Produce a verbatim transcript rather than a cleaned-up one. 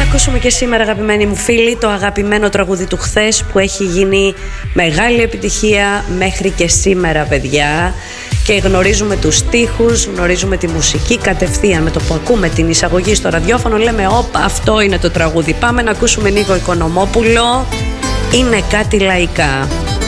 ακούσουμε και σήμερα, αγαπημένοι μου φίλοι, το αγαπημένο τραγούδι του χθες που έχει γίνει μεγάλη επιτυχία μέχρι και σήμερα, παιδιά. Και γνωρίζουμε τους στίχους, γνωρίζουμε τη μουσική κατευθείαν με το που ακούμε την εισαγωγή στο ραδιόφωνο. Λέμε, όπα, αυτό είναι το τραγούδι. Πάμε να ακούσουμε Νίκο Οικονομόπουλο. Είναι κάτι λαϊκά.